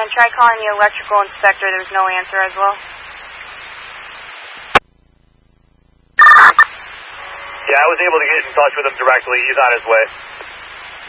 And try calling the electrical inspector. There's no answer as well. Yeah, I was able to get in touch with him directly. He's on his way.